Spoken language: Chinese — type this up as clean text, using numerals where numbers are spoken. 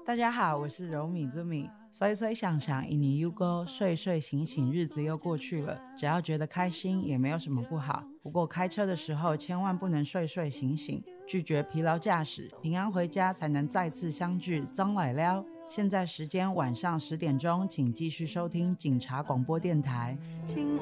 大家好，我是柔米之米。随随想想，一年又过，睡睡醒醒，日子又过去了。只要觉得开心，也没有什么不好。不过开车的时候，千万不能睡睡醒醒，拒绝疲劳驾驶，平安回家才能再次相聚。张来了。现在时间晚上10点钟，请继续收听警察广播电台。